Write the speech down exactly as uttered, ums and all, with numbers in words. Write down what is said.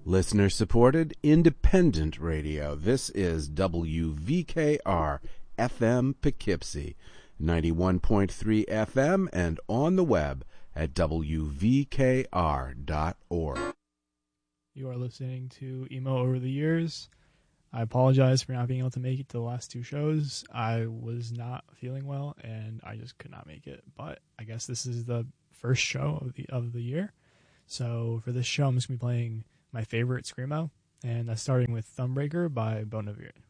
Listener-supported, independent radio. This is W V K R F M Poughkeepsie, ninety-one point three F M, and on the web at W V K R dot org. You are listening to Emo Over the Years. I apologize for not being able to make it to the last two shows. I was not feeling well, and I just could not make it. But I guess this is the first show of the of the year. So for this show, I'm just going to be playing my favorite Screamo, and that's starting with Thumbreaker by Bon Iver.